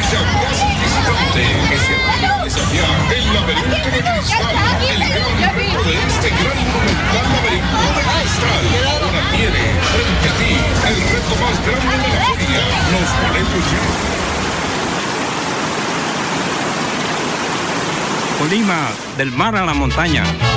sean más visitante que se atreve a desafiar el laberinto de cristal. El gran reto de este gran monumental laberinto de cristal. Ahora tiene frente a ti el reto más grande de la feria. Los boletos ya. Colima, del mar a la montaña.